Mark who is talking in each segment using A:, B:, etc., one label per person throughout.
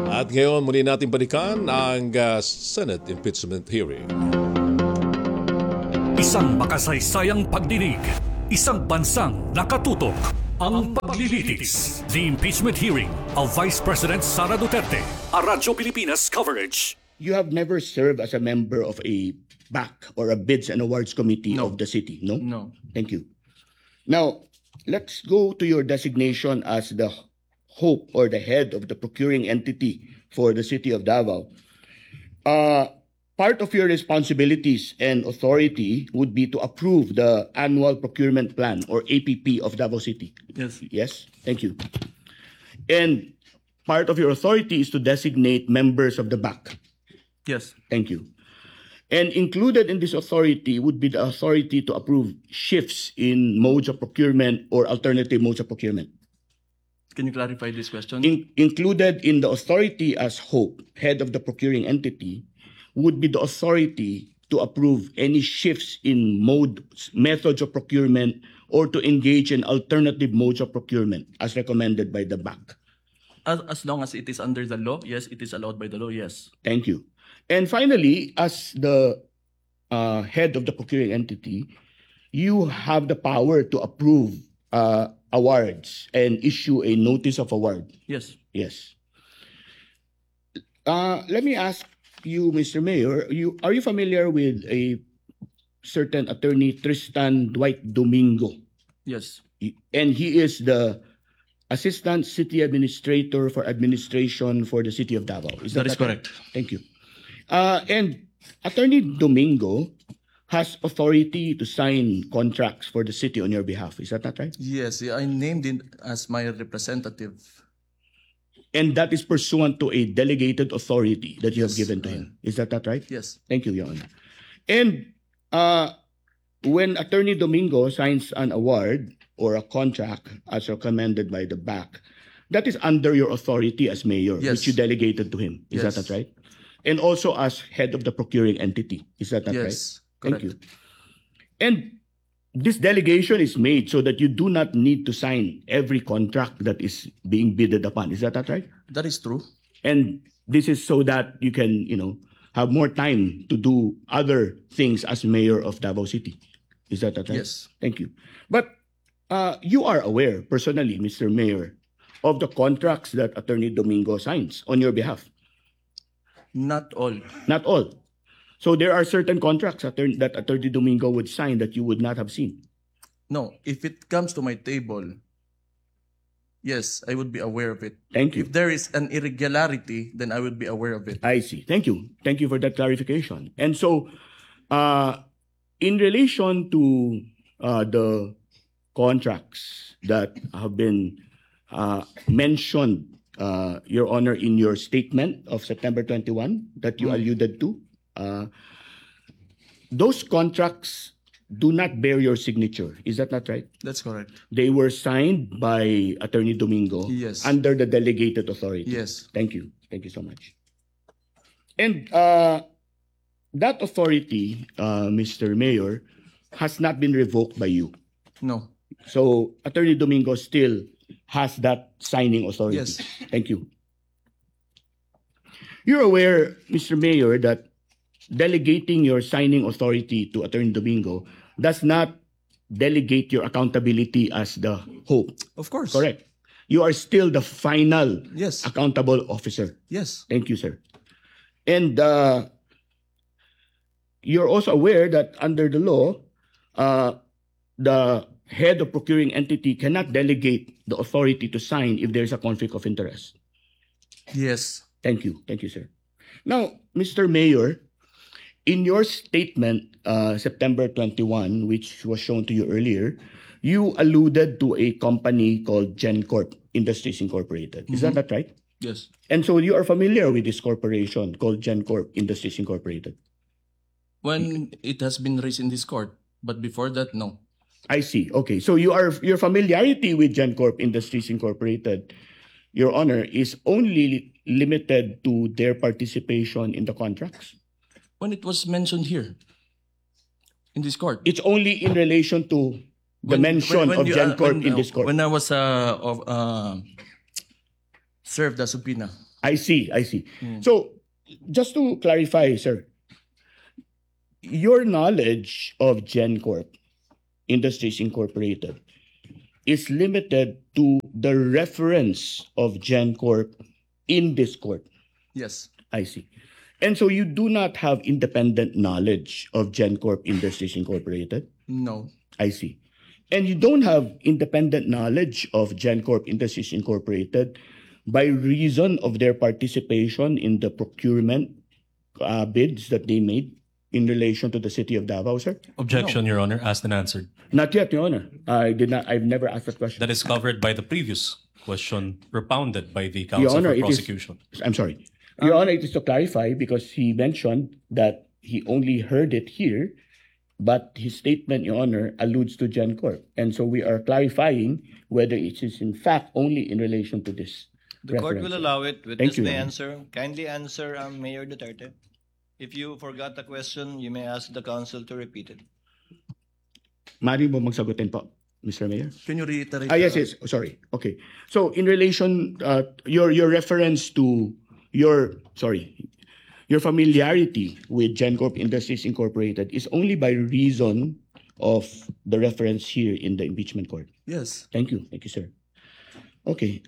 A: At ngayon, muli natin balikan ang Senate impeachment hearing.
B: Isang makasaysayang pagdinig, isang bansang nakatutok. Ang paglilitis. The impeachment hearing of Vice President Sara Duterte. A Radyo Pilipinas coverage.
C: You have never served as a member of a BAC or a Bids and Awards Committee of the city, no?
D: No.
C: Thank you. Now, let's go to your designation as the hope or the head of the procuring entity for the city of Davao. Part of your responsibilities and authority would be to approve the annual procurement plan or APP of Davao City.
D: Yes.
C: Yes? Thank you. And part of your authority is to designate members of the BAC.
D: Yes.
C: Thank you. And included in this authority would be the authority to approve shifts in modes of procurement or alternative modes of procurement.
D: Can you clarify this question?
C: Included in the authority as hope, head of the procuring entity, would be the authority to approve any shifts in methods of procurement or to engage in alternative modes of procurement as recommended by the BAC.
D: As long as it is under the law, yes, it is allowed by the law, yes.
C: Thank you. And finally, as the head of the procuring entity, you have the power to approve awards and issue a notice of award.
D: Yes.
C: Yes. Let me ask you, Mr. Mayor, are you familiar with a certain attorney, Tristan Dwight Domingo?
D: Yes.
C: And he is the Assistant City Administrator for Administration for the City of Davao.
D: That is correct.
C: Thank you. And Attorney Domingo has authority to sign contracts for the city on your behalf. Is that not right?
D: Yes, I named it as my representative.
C: And that is pursuant to a delegated authority that you have
D: Yes,
C: given to him. Is that not right?
D: Yes.
C: Thank you, Your Honor. And when Attorney Domingo signs an award or a contract as recommended by the BAC, that is under your authority as mayor,
D: Yes.
C: which you delegated to him. Is
D: Yes.
C: that not right? And also as head of the procuring entity. Is that not right?
D: Yes.
C: Thank
D: Correct.
C: you. And this delegation is made so that you do not need to sign every contract that is being bidded upon. Is that not right?
D: That is true.
C: And this is so that you can, have more time to do other things as mayor of Davao City. Is that not right?
D: Yes.
C: Thank you. But you are aware personally, Mr. Mayor, of the contracts that Attorney Domingo signs on your behalf.
D: Not all.
C: Not all. So there are certain contracts that Attorney Domingo would sign that you would not have seen.
D: No, if it comes to my table, yes, I would be aware of it.
C: Thank you.
D: If there is an irregularity, then I would be aware of it.
C: I see. Thank you. Thank you for that clarification. And so, in relation to the contracts that have been mentioned, Your Honor, in your statement of September 21 that you alluded to, those contracts do not bear your signature. Is that not right?
D: That's correct.
C: They were signed by Attorney Domingo
D: Yes.
C: under the delegated authority.
D: Yes.
C: Thank you. Thank you so much. And that authority, Mr. Mayor, has not been revoked by you.
D: No.
C: So Attorney Domingo still has that signing authority.
D: Yes.
C: Thank you. You're aware, Mr. Mayor, that delegating your signing authority to Attorney Domingo does not delegate your accountability as the hope.
D: Of course.
C: Correct. You are still the final
D: Yes.
C: accountable officer.
D: Yes.
C: Thank you, sir. And you're also aware that under the law, the head of procuring entity cannot delegate the authority to sign if there's a conflict of interest.
D: Yes.
C: Thank you. Thank you, sir. Now, Mr. Mayor, in your statement, September 21, which was shown to you earlier, you alluded to a company called GenCorp Industries Incorporated. Is that not right?
D: Yes.
C: And so you are familiar with this corporation called GenCorp Industries Incorporated.
D: When it has been raised in this court, but before that, no.
C: I see. Okay. So your familiarity with GenCorp Industries Incorporated, Your Honor, is only limited to their participation in the contracts.
D: When it was mentioned here, in this court.
C: It's only in relation to the mention of GenCorp in this court.
D: When I was served the subpoena.
C: I see. So, just to clarify, sir, your knowledge of GenCorp Industries Incorporated is limited to the reference of GenCorp in this court.
D: Yes.
C: I see. And so you do not have independent knowledge of GenCorp Industries Incorporated?
D: No.
C: I see. And you don't have independent knowledge of GenCorp Industries Incorporated by reason of their participation in the procurement bids that they made in relation to the city of Davao, sir?
E: Objection, Your Honor, asked and answered.
C: Not yet, Your Honor. I've never asked that question.
E: That is covered by the previous question propounded by the
C: Your
E: counsel
C: Honor,
E: for
C: it is-
E: prosecution.
C: I'm sorry. Your Honor, it is to clarify because he mentioned that he only heard it here, but his statement, Your Honor, alludes to GenCorp. And so we are clarifying whether it is in fact only in relation to this.
F: The court will
C: reference.
F: allow it.
C: Thank
F: Witness
C: you,
F: may
C: Your Honor.
F: answer. Kindly answer, Mayor Duterte. If you forgot the question, you may ask the counsel to repeat it.
C: Mari mo magsagutin po, Mr. Mayor?
D: Can you reiterate?
C: Yes. Sorry. Okay. So in relation, your reference to your familiarity with GenCorp Industries Incorporated is only by reason of the reference here in the impeachment court.
D: Yes.
C: Thank you, sir. Okay.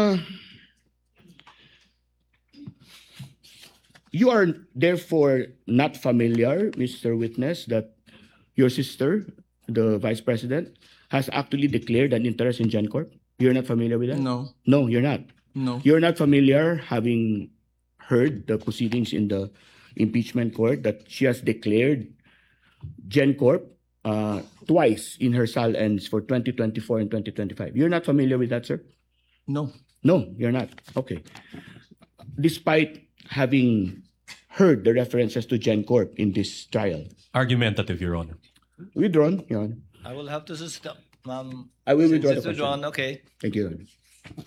C: You are therefore not familiar, Mr. Witness, that your sister, the Vice President, has actually declared an interest in GenCorp? You're not familiar with that?
D: No.
C: No, you're not.
D: No.
C: You're not familiar, having heard the proceedings in the impeachment court, that she has declared GenCorp twice in her SAL-ends for 2024 and 2025. You're not familiar with that, sir?
D: No.
C: No, you're not. Okay. Despite having heard the references to GenCorp in this trial.
E: Argumentative, Your Honor.
C: Withdrawn, Your Honor.
F: I will have to stop.
C: I will
F: Since
C: withdraw the
F: it's
C: question.
F: withdrawn, okay.
C: Thank you, Your Honor.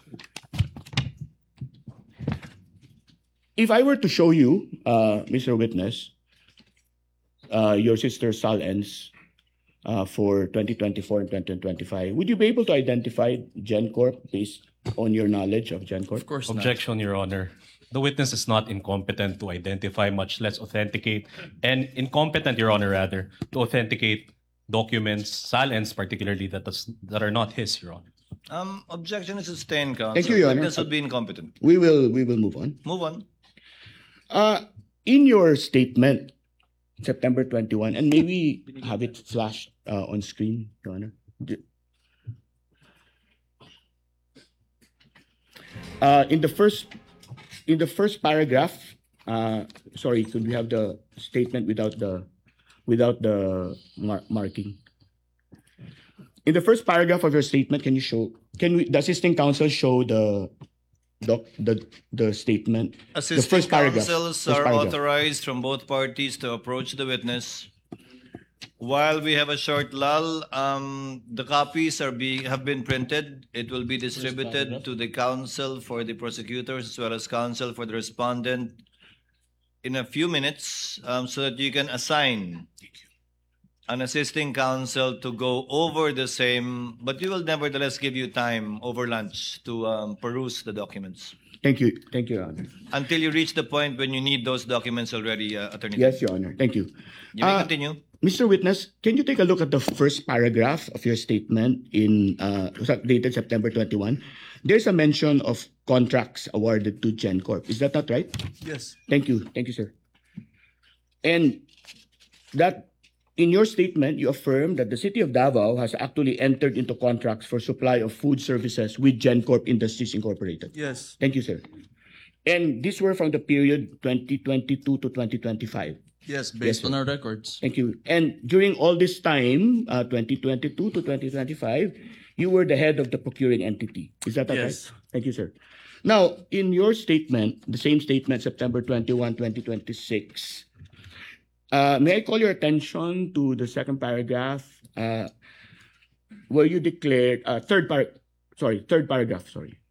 C: If I were to show you, Mr. Witness, your sister's SAL-ends for 2024 and 2025, would you be able to identify GenCorp based on your knowledge of GenCorp?
D: Of course not.
E: Objection, Your Honor. The witness is not incompetent to identify, much less authenticate, and incompetent, Your Honor, rather, to authenticate documents, SAL-ends particularly, that are not his, Your Honor.
F: Objection is sustained, counsel.
C: Thank you, Your Honor.
F: Witness would be incompetent.
C: We will move on.
F: Move on.
C: In your statement, September 21, and maybe have it flashed on screen, Your Honor. In the first paragraph, sorry, could we have the statement without the marking? In the first paragraph of your statement, the assisting counsel show the statement? The
F: Assisting
C: first paragraph.
F: counsels
C: First
F: are
C: paragraph.
F: authorized from both parties to approach the witness. While we have a short lull, the copies have been printed. It will be distributed to the counsel for the prosecutors as well as counsel for the respondent in a few minutes, so that you can assign an assisting counsel to go over the same, but we will nevertheless give you time over lunch to peruse the documents
C: Thank you, Your Honor.
F: until you reach the point when you need those documents already, Attorney.
C: Yes, Your Honor. Thank you.
F: You may continue.
C: Mr. Witness, can you take a look at the first paragraph of your statement dated September 21? There's a mention of contracts awarded to GenCorp. Is that not right?
D: Yes.
C: Thank you, sir. And that in your statement, you affirm that the city of Davao has actually entered into contracts for supply of food services with GenCorp Industries Incorporated.
D: Yes.
C: Thank you, sir. And these were from the period 2022 to 2025.
D: Yes, based
C: Yes,
D: on
C: sir.
D: our records.
C: Thank you. And during all this time, 2022 to 2025, you were the head of the procuring entity. Is that
D: Yes.
C: right? Thank you, sir. Now, in your statement, the same statement, September 21, 2026, may I call your attention to the second paragraph, where you declared, third paragraph.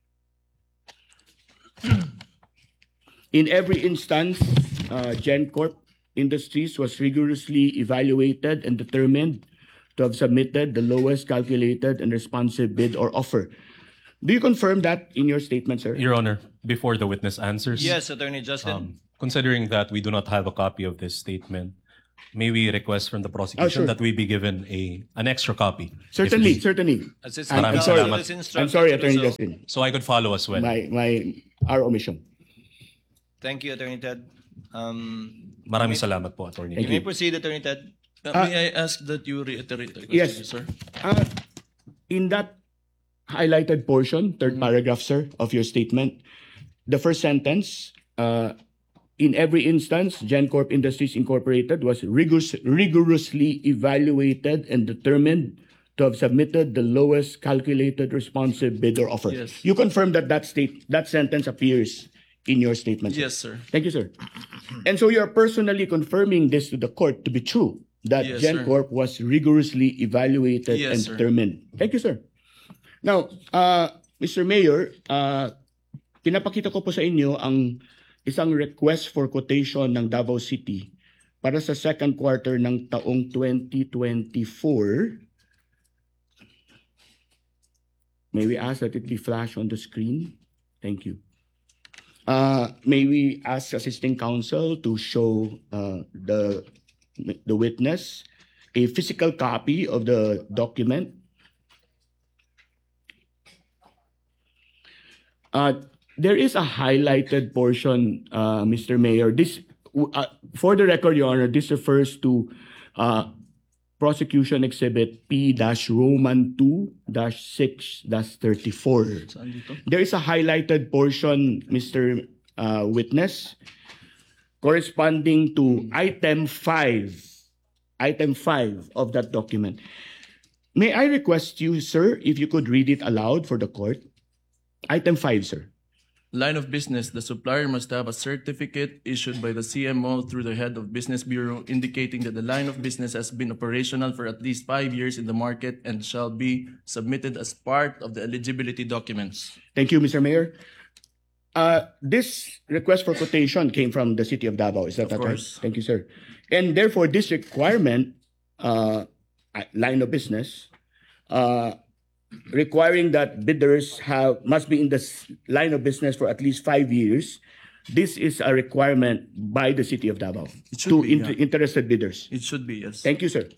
C: In every instance, GenCorp Industries was rigorously evaluated and determined to have submitted the lowest calculated and responsive bid or offer. Do you confirm that in your statement, sir?
E: Your Honor, before the witness answers,
F: Yes, Attorney Justin.
E: considering that we do not have a copy of this statement, may we request from the prosecution
C: sure.
E: that we be given an extra copy?
C: Certainly,
E: If-
C: certainly.
F: Assistant
E: Maraming
F: Counsel
E: salamat.
F: is instructed
C: I'm sorry,
F: to do
C: Attorney
F: so.
C: Justin.
E: So I could follow as well.
C: Our omission.
F: Thank you, Attorney Ted.
E: Maraming salamat po, Attorney.
F: You may proceed, Attorney Ted.
D: May I ask that you reiterate the question,
C: Yes.
D: sir?
C: In that highlighted portion, third paragraph, sir, of your statement, the first sentence, in every instance, GenCorp Industries Incorporated was rigorously evaluated and determined to have submitted the lowest calculated responsive bidder offer.
D: Yes.
C: You confirm that that sentence appears in your statement, sir?
D: Yes, sir.
C: Thank you, sir. And so you're personally confirming this to the court to be true, that
D: Yes, sir.
C: GenCorp was rigorously evaluated
D: Yes,
C: and
D: sir.
C: determined. Thank you, sir. Now, Mr. Mayor, pinapakita ko po sa inyo ang isang request for quotation ng Davao City para sa second quarter ng taong 2024. May we ask that it be flashed on the screen? Thank you. May we ask assisting counsel to show the witness a physical copy of the document? There is a highlighted portion, Mr. Mayor. This, for the record, Your Honor, this refers to Prosecution Exhibit P-Roman 2-6-34.
D: Saan dito?
C: There is a highlighted portion, Mr. Witness, corresponding to item 5 of that document. May I request you, sir, if you could read it aloud for the court? Item 5, sir.
D: Line of business, the supplier must have a certificate issued by the CMO through the head of business bureau indicating that the line of business has been operational for at least 5 years in the market and shall be submitted as part of the eligibility documents.
C: Thank you, Mr. Mayor. This request for quotation came from the city of Davao. Is that
D: Of
C: right?
D: course.
C: Thank you, sir. And therefore, this requirement, line of business, requiring that bidders must be in the line of business for at least 5 years. This is a requirement by the city of Davao
D: It should
C: to
D: be, yeah.
C: interested bidders.
D: It should be, yes.
C: Thank you, sir.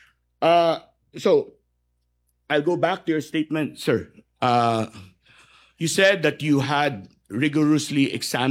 C: So I'll go back to your statement, sir. You said that you had rigorously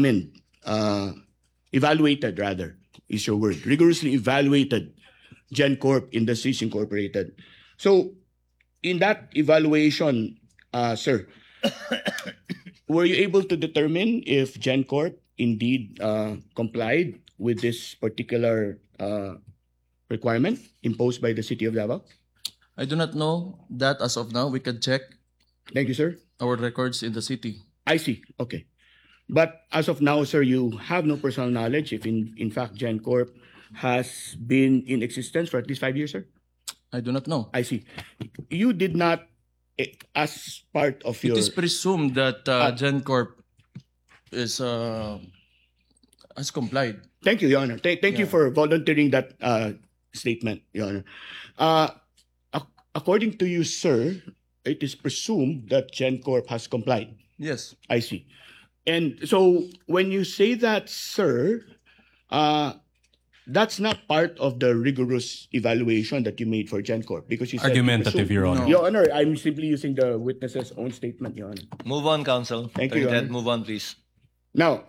C: evaluated, rather, is your word, rigorously evaluated GenCorp Industries Incorporated. So in that evaluation, sir, were you able to determine if GenCorp indeed complied with this particular requirement imposed by the city of Davao?
D: I do not know that as of now. We can check
C: Thank you, sir.
D: our records in the city.
C: I see. Okay. But as of now, sir, you have no personal knowledge if in fact GenCorp has been in existence for at least 5 years, sir?
D: I do not know.
C: I see. You did not, as part of your...
D: It is presumed that GenCorp is has complied.
C: Thank you, Your Honor. Thank you for volunteering that statement, Your Honor. According to you, sir, it is presumed that GenCorp has complied.
D: Yes.
C: I see. And so when you say that, sir, that's not part of the rigorous evaluation that you made for GenCorp because you said you
E: Argumentative,
C: presume.
E: Your Honor.
C: Your Honor, I'm simply using the witness's own statement, Your Honor.
F: Move on, counsel.
C: Thank you,
F: Attorney
C: Your
F: Ted,
C: Honor.
F: move on, please.
C: Now,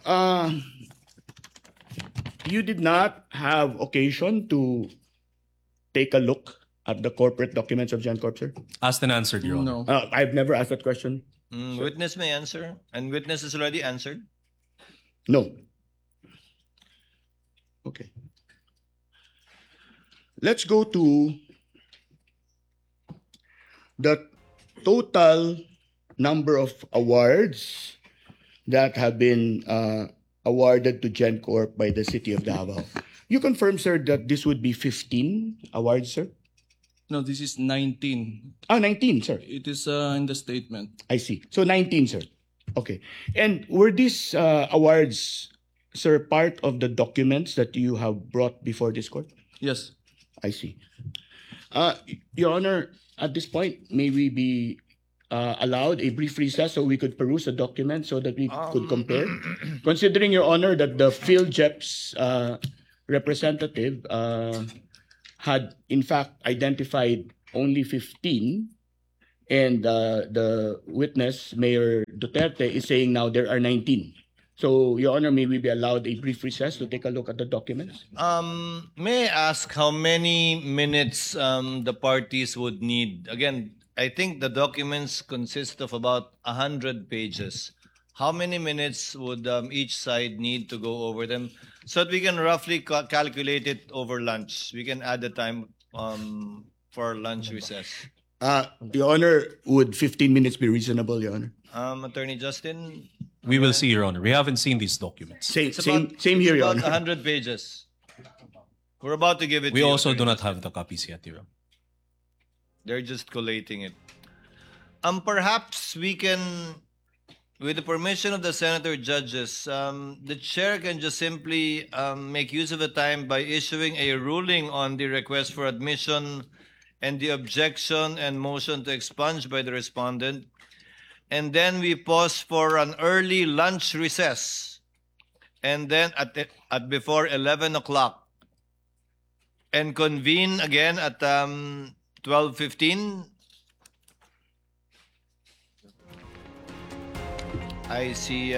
C: you did not have occasion to take a look at the corporate documents of GenCorp, sir?
E: Asked and answered, Your Honor.
D: No.
C: I've never asked that question.
F: Witness may answer, and witness has already answered.
C: No. Okay. Let's go to the total number of awards that have been awarded to GenCorp by the city of Davao. You confirm, sir, that this would be 15 awards, sir?
D: No, this is 19.
C: 19, sir.
D: It is in the statement.
C: I see. So 19, sir. Okay. And were these awards, sir, part of the documents that you have brought before this court?
D: Yes.
C: I see. Your Honor, at this point, may we be allowed a brief recess so we could peruse the document so that we could compare? Considering, Your Honor, that the PhilJEP's representative had in fact identified only 15, and the witness, Mayor Duterte, is saying now there are 19. So, Your Honor, may we be allowed a brief recess to take a look at the documents?
F: May I ask how many minutes the parties would need? Again, I think the documents consist of about 100 pages. How many minutes would each side need to go over them so that we can roughly calculate it over lunch? We can add the time for lunch recess.
C: Your Honor, would 15 minutes be reasonable, Your Honor?
F: Attorney Justin?
E: We will see, Your Honor. We haven't seen these documents.
C: Same
F: It's
C: here, Your
F: about
C: Honor.
F: 100 pages. We're about to give it
E: We
F: to you,
E: also do
F: Attorney
E: not have the copies yet, Your Honor.
F: They're just collating it. Perhaps we can, with the permission of the senator judges, the chair can just simply make use of the time by issuing a ruling on the request for admission and the objection and motion to expunge by the respondent. And then we pause for an early lunch recess. And then at before 11 o'clock. And convene again at 12:15. I see.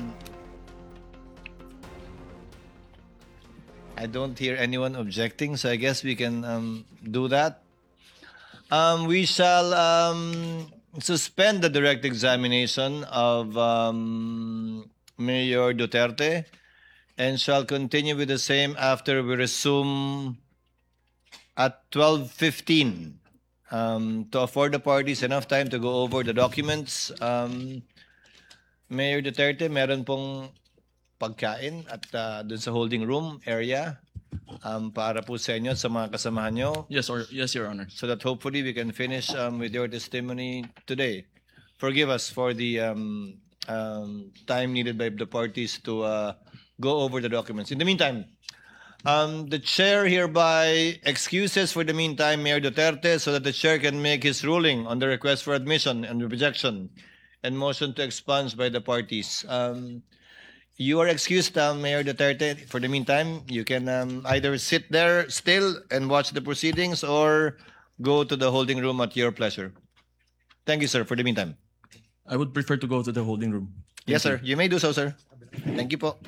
F: I don't hear anyone objecting, so I guess we can do that. We shall suspend the direct examination of Mayor Duterte and shall continue with the same after we resume at 12:15 to afford the parties enough time to go over the documents. Mayor Duterte, meron pong pagkain at dun sa holding room area para po sa inyo at sa mga kasamahan nyo.
D: Yes, Your Honor.
F: So that hopefully we can finish with your testimony today. Forgive us for the time needed by the parties to go over the documents. In the meantime, the chair hereby excuses for the meantime Mayor Duterte so that the chair can make his ruling on the request for admission and rejection and motion to expunge by the parties. You are excused, Mayor Duterte. For the meantime, you can either sit there still and watch the proceedings or go to the holding room at your pleasure. Thank you, sir, for the meantime.
D: I would prefer to go to the holding room.
F: Yes, sir. You may do so, sir. Thank you po.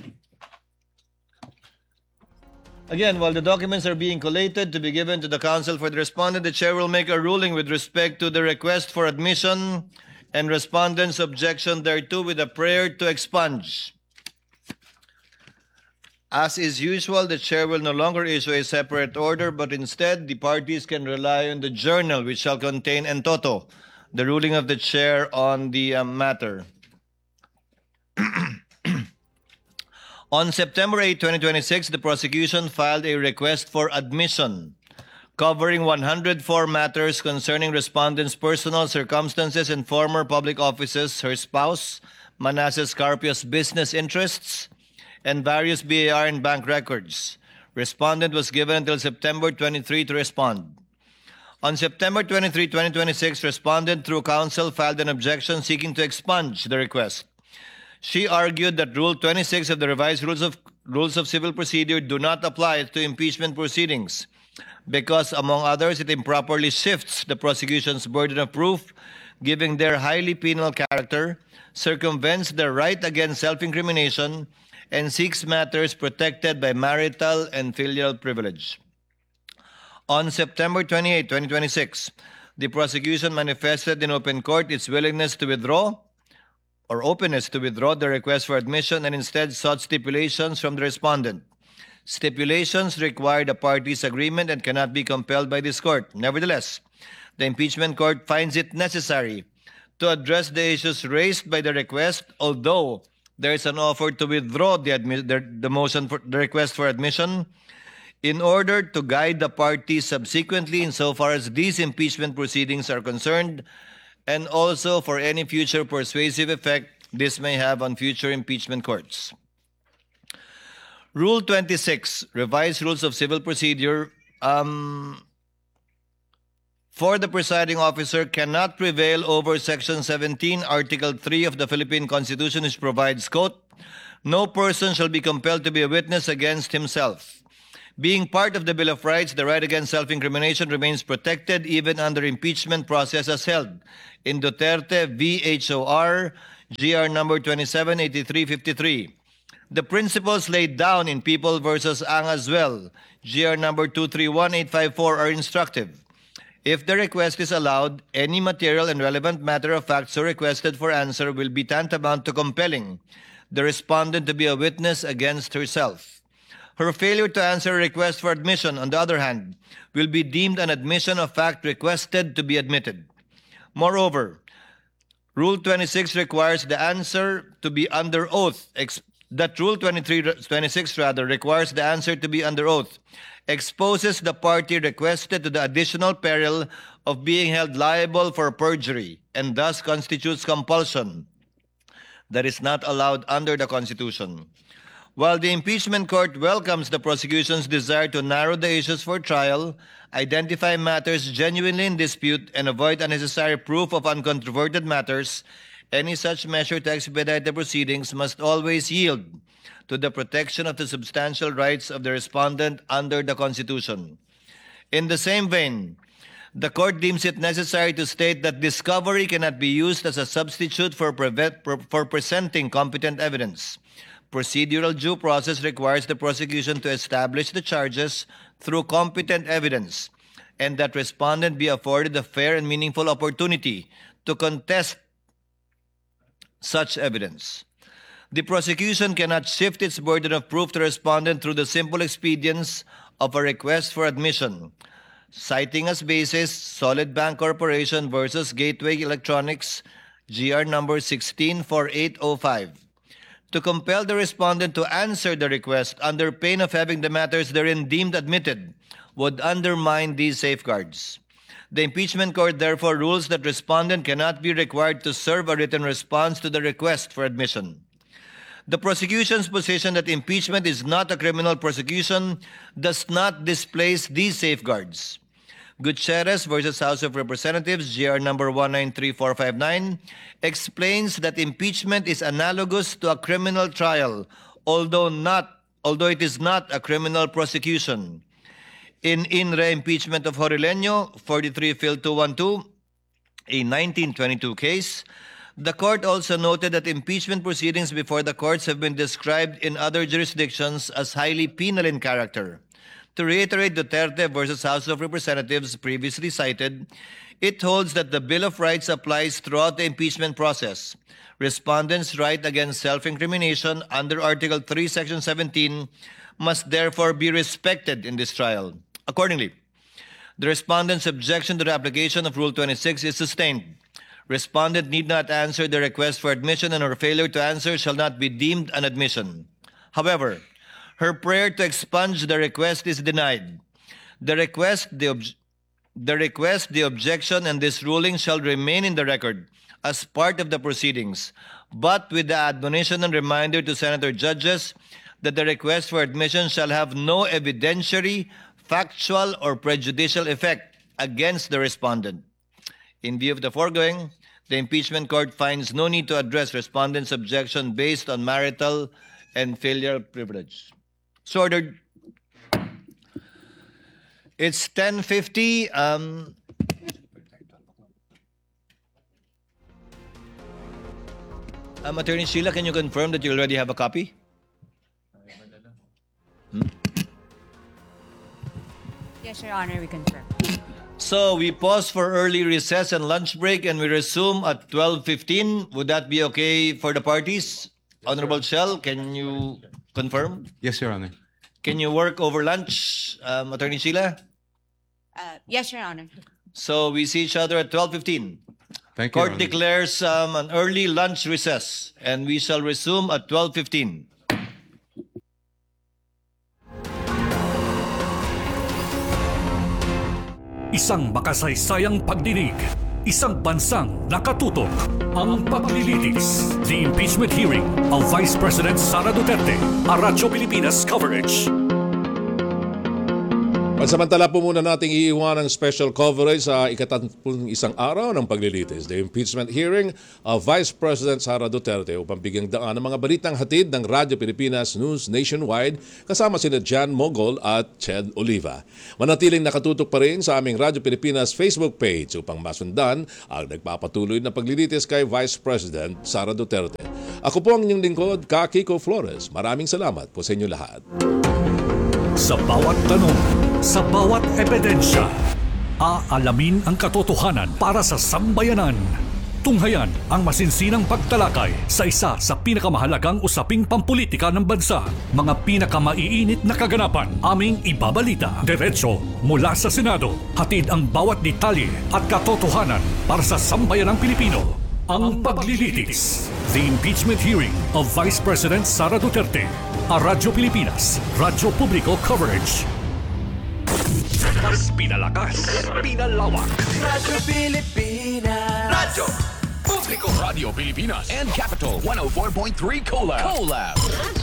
F: Again, while the documents are being collated to be given to the counsel for the respondent, the chair will make a ruling with respect to the request for admission and respondent's objection thereto with a prayer to expunge. As is usual, the chair will no longer issue a separate order, but instead the parties can rely on the journal which shall contain en toto the ruling of the chair on the matter. On September 8, 2026, the prosecution filed a request for admission covering 104 matters concerning respondent's personal circumstances and former public offices, her spouse, Manasseh Carpio's business interests, and various BAR and bank records. Respondent was given until September 23 to respond. On September 23, 2026, respondent through counsel filed an objection seeking to expunge the request. She argued that Rule 26 of the revised Rules of Civil Procedure do not apply to impeachment proceedings because, among others, it improperly shifts the prosecution's burden of proof, giving their highly penal character, circumvents their right against self-incrimination, and seeks matters protected by marital and filial privilege. On September 28, 2026, the prosecution manifested in open court its willingness to withdraw or openness to withdraw the request for admission and instead sought stipulations from the respondent. Stipulations require the parties' agreement and cannot be compelled by this court. Nevertheless, the impeachment court finds it necessary to address the issues raised by the request, although there is an offer to withdraw the motion for the request for admission in order to guide the parties subsequently insofar as these impeachment proceedings are concerned, and also for any future persuasive effect this may have on future impeachment courts. Rule 26, Revised Rules of Civil Procedure, for the presiding officer cannot prevail over Section 17, Article 3 of the Philippine Constitution, which provides, quote, "No person shall be compelled to be a witness against himself." Being part of the Bill of Rights, the right against self-incrimination remains protected even under impeachment process as held in Duterte v. HOR, GR number 278353. The principles laid down in People versus Ang as well, GR number 231854, are instructive. If the request is allowed, any material and relevant matter of fact so requested for answer will be tantamount to compelling the respondent to be a witness against herself. Her failure to answer a request for admission, on the other hand, will be deemed an admission of fact requested to be admitted. Moreover, Rule 26 requires the answer to be under oath. Rule 26 requires the answer to be under oath, exposes the party requested to the additional peril of being held liable for perjury, and thus constitutes compulsion that is not allowed under the Constitution. While the impeachment court welcomes the prosecution's desire to narrow the issues for trial, identify matters genuinely in dispute, and avoid unnecessary proof of uncontroverted matters, any such measure to expedite the proceedings must always yield to the protection of the substantial rights of the respondent under the Constitution. In the same vein, the court deems it necessary to state that discovery cannot be used as a substitute for presenting competent evidence. Procedural due process requires the prosecution to establish the charges through competent evidence, and that respondent be afforded a fair and meaningful opportunity to contest such evidence. The prosecution cannot shift its burden of proof to respondent through the simple expedients of a request for admission, citing as basis Solid Bank Corporation versus Gateway Electronics, GR number 164805. To compel the respondent to answer the request under pain of having the matters therein deemed admitted would undermine these safeguards. The impeachment court therefore rules that respondent cannot be required to serve a written response to the request for admission. The prosecution's position that impeachment is not a criminal prosecution does not displace these safeguards. Gutierrez versus House of Representatives, GR number 193459, explains that impeachment is analogous to a criminal trial, although it is not a criminal prosecution. In re impeachment of Jorileño, 43 Phil 212, a 1922 case, the court also noted that impeachment proceedings before the courts have been described in other jurisdictions as highly penal in character. To reiterate Duterte versus House of Representatives previously cited, it holds that the Bill of Rights applies throughout the impeachment process. Respondents' right against self-incrimination under Article 3, Section 17 must therefore be respected in this trial. Accordingly, the respondent's objection to the application of Rule 26 is sustained. Respondent need not answer the request for admission, and her failure to answer shall not be deemed an admission. However, her prayer to expunge the request is denied. The request, the objection, and this ruling shall remain in the record as part of the proceedings, but with the admonition and reminder to Senator judges that the request for admission shall have no evidentiary, factual, or prejudicial effect against the respondent. In view of the foregoing, the impeachment court finds no need to address respondent's objection based on marital and filial privilege. So ordered. It's 10:50. Attorney Sheila, can you confirm that you already have a copy?
G: Yes, Your Honor, we confirm.
F: So we pause for early recess and lunch break, and we resume at 12:15. Would that be okay for the parties? Honorable Shell, can you confirm?
H: Yes, Your Honor.
F: Can you work over lunch, Attorney Sheila?
G: Yes, Your Honor.
F: So we see each other at 12:15.
H: Thank you, Your
F: Court
H: Honor.
F: declares an early lunch recess, and we shall resume at 12:15.
B: Isang makasaysayang pagdinig, isang bansang nakatutok. Ang paglilitis, the impeachment hearing of Vice President Sara Duterte, a Radyo Pilipinas coverage.
A: Pansamantala po muna nating iiwan ng special coverage sa ika-31 araw ng paglilitis, the impeachment hearing of Vice President Sara Duterte upang bigyang daan ng mga balitang hatid ng Radyo Pilipinas News Nationwide kasama sina Jan Mogol at Ched Oliva. Manatiling nakatutok pa rin sa aming Radyo Pilipinas Facebook page upang masundan ang nagpapatuloy na paglilitis kay Vice President Sara Duterte. Ako po ang inyong lingkod, Kiko Flores. Maraming salamat po sa inyo lahat.
B: Sa bawat tanong, sa bawat ebidensya, aalamin ang katotohanan para sa sambayanan. Tunghayan ang masinsinang pagtalakay sa isa sa pinakamahalagang usaping pampulitika ng bansa. Mga pinakamaiinit na kaganapan aming ibabalita. Diretso mula sa Senado. Hatid ang bawat detalye at katotohanan para sa sambayanang Pilipino. Ang paglilitis. The impeachment hearing of Vice President Sara Duterte. A Radyo Pilipinas, Radyo Publiko Coverage. Mas pinalakas, pinalawak.
H: Radyo Pilipinas.
I: Radyo Publiko, Radio Pilipinas and Capital 104.3 Collab.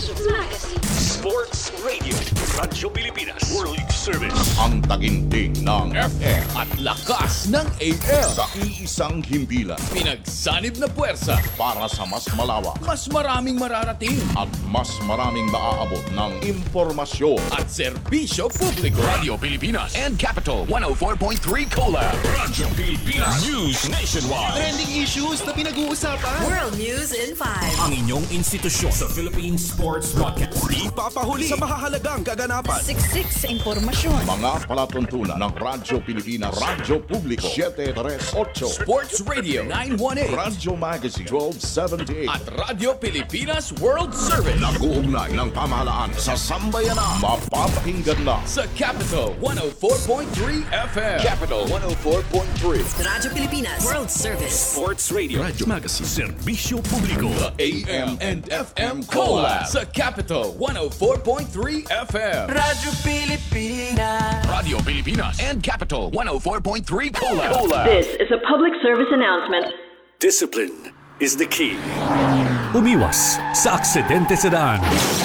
B: Sports Radio, Radyo Pilipinas, World Service.
J: Ang taginting ng
I: FM at lakas ng AM.
J: sa iisang himpilan
I: Pinagsanib na puwersa
J: para sa mas malawak
I: mas maraming mararating
J: at mas maraming maaabot ng impormasyon.
I: at serbisyo publiko. Radio Pilipinas and Capital 104.3 Collab. Radyo Pilipinas News Nationwide.
H: Trending issues na pinag-uusapan.
K: World News in 5.
B: Ang inyong institusyon sa Philippine Sports Broadcast.
H: Di papahuli sa mahahalagang kaganapan.
K: Siksik sa impormasyon.
J: Mga palatuntunan ng Radyo Pilipinas, Radyo Publiko 738,
I: Sports Radio 918
J: Radyo Magazine 1278
I: at Radio Pilipinas World Service
J: nag-uugnay ng pamahalaan sa sambayanan. Mapapakinggan na
I: sa Capital 104.3 FM. Capital 104.3.
K: Radyo Pilipinas World Service.
B: Sports Radio, Radyo Magazine, Serbisyo Publiko.
I: AM and FM Collab sa Capital 104.3 FM.
H: Radyo Pilipinas.
I: Radio Pilipinas and Capital 104.3 Collab.
L: This is a public service announcement.
B: Discipline is the key. Umiwas sa aksidente sa daan.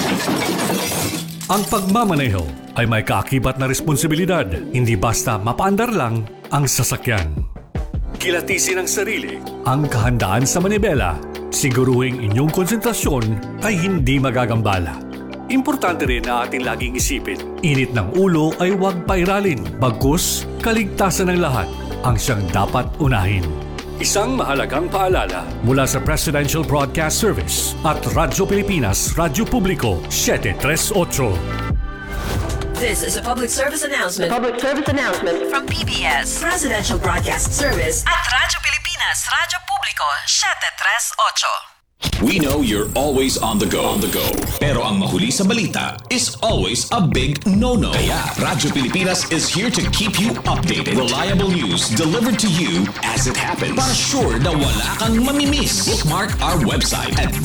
B: Ang pagmamaneho ay may kaakibat na responsibilidad, hindi basta mapaandar lang ang sasakyan. Kilatisin ang sarili, ang kahandaan sa manibela, siguruhing inyong konsentrasyon ay hindi magagambala. Importante rin na ating laging isipin, init ng ulo ay huwag pairalin, bagkus kaligtasan ng lahat ang siyang dapat unahin. Isang mahalagang paalala mula sa Presidential Broadcast Service at Radyo Pilipinas, Radyo Publiko 738.
K: This is a public service announcement
L: Public service announcement.
K: from PBS, Presidential Broadcast Service at Radyo Pilipinas, Radyo Publiko 738.
I: We know you're always on the go. Pero ang mahuli sa balita is always a big no-no. Kaya Radyo Pilipinas is here to keep you updated. Reliable news delivered to you as it happens. Para sure na wala kang mamimiss. Bookmark our website at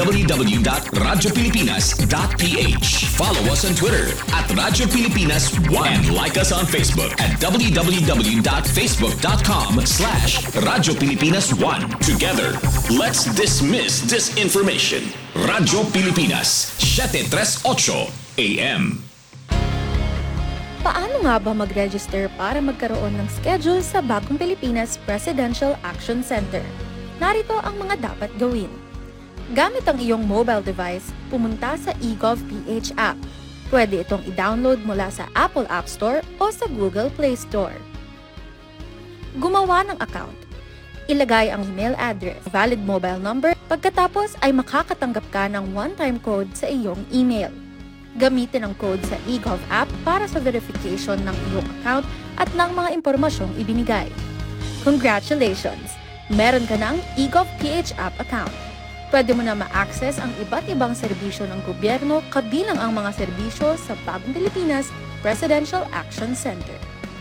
I: www.radiopilipinas.ph. Follow us on Twitter at Radyo Pilipinas 1 and like us on Facebook at www.facebook.com/Radyo Pilipinas 1. Together, let's dismiss disinformation. Radyo Pilipinas 738 AM.
L: Paano nga ba mag-register para magkaroon ng schedule sa Bagong Pilipinas Presidential Action Center? Narito ang mga dapat gawin. Gamit ang iyong mobile device, pumunta sa eGov.ph app. Pwede itong i-download mula sa Apple App Store o sa Google Play Store. Gumawa ng account. Ilagay ang email address, valid mobile number, pagkatapos ay makakatanggap ka ng one-time code sa iyong email. Gamitin ang code sa eGov app para sa verification ng iyong account at ng mga impormasyong ibinigay. Congratulations! Meron ka ng eGov.ph app account. Pwede mo na ma-access ang iba't ibang serbisyo ng gobyerno kabilang ang mga serbisyo sa Bagong Pilipinas Presidential Action Center.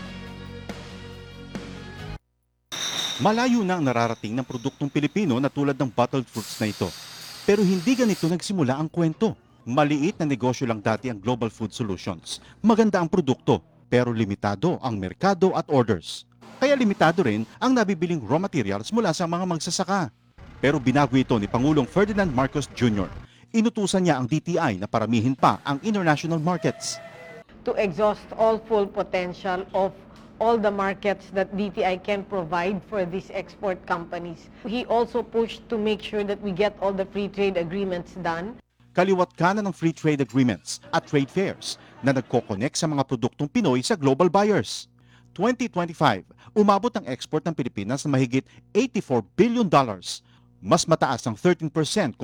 M: Malayo na ang nararating ng produktong Pilipino na tulad ng bottled fruits na ito. Pero hindi ganito nagsimula ang kwento. Maliit na negosyo lang dati ang Global Food Solutions. Maganda ang produkto, pero limitado ang merkado at orders. Kaya limitado rin ang nabibiling raw materials mula sa mga magsasaka. Pero binago ito ni Pangulong Ferdinand Marcos Jr. Inutusan niya ang DTI na paramihin pa ang international markets.
N: to exhaust all full potential of all the markets that DTI can provide for these export companies. He also pushed to make sure that we get all the free trade agreements done.
M: Kaliwat kanan ng free trade agreements at trade fairs na nagko-connect sa mga produktong Pinoy sa global buyers. 2025, umabot ang export ng Pilipinas na mahigit $84 billion, mas mataas ng 13%